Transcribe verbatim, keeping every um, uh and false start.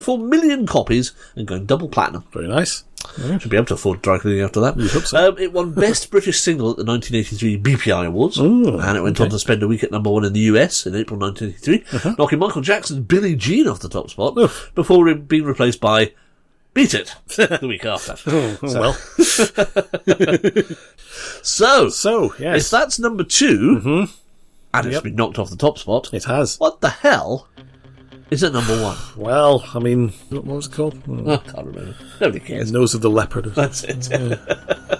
four million copies and going double platinum. Very nice. Should be able to afford dry cleaning after that. You hope so. Um, it won Best British Single at the nineteen eighty-three B P I Awards, Ooh, and it went okay. on to spend a week at number one in the U S in April nineteen eighty-three, uh-huh. knocking Michael Jackson's Billie Jean off the top spot Oof. before re- being replaced by Beat It the week after. Oh, so. Well. so, so yes. if that's number two, mm-hmm. and it's yep. been knocked off the top spot, it has. What the hell is at number one? Well, I mean, what was it called? Oh, I can't remember. Nobody cares. Nose of the Leopard. That's it. Yeah.